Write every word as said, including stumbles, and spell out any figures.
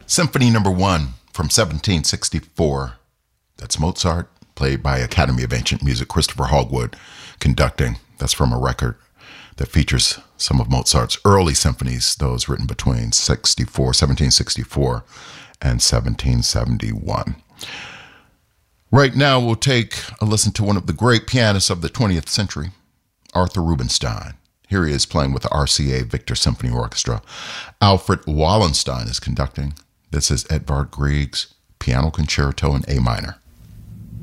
Symphony Number One from seventeen sixty-four. That's Mozart, played by Academy of Ancient Music Christopher Hogwood, conducting. That's from a record that features some of Mozart's early symphonies, those written between sixty-four, seventeen sixty-four and seventeen seventy-one. Right now, we'll take a listen to one of the great pianists of the twentieth century, Arthur Rubinstein. Here he is playing with the R C A Victor Symphony Orchestra. Alfred Wallenstein is conducting. This is Edvard Grieg's Piano Concerto in A minor.